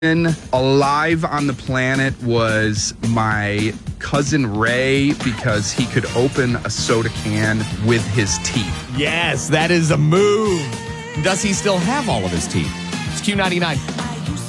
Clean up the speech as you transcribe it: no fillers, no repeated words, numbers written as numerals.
alive on the planet was my cousin Ray because he could open a soda can with his teeth. Yes, that is a move. Does he still have all of his teeth? It's Q99.